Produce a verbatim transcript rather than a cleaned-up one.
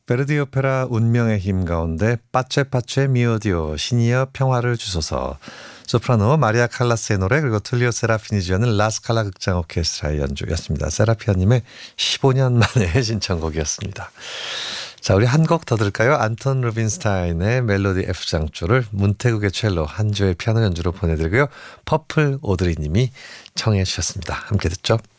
베르디 오페라 운명의 힘 가운데 빠체빠체 미오디오 신이여 평화를 주소서, 소프라노 마리아 칼라스의 노래, 그리고 툴리오 세라피니 지어는 라스칼라 극장 오케스트라의 연주였습니다. 세라피아님의 십오 년 만의 신청곡이었습니다. 자, 우리 한 곡 더 들을까요? 안톤 루빈스타인의 멜로디 F장조를 문태국의 첼로, 한주의 피아노 연주로 보내드리고요. 퍼플 오드리 님이 청해 주셨습니다. 함께 듣죠.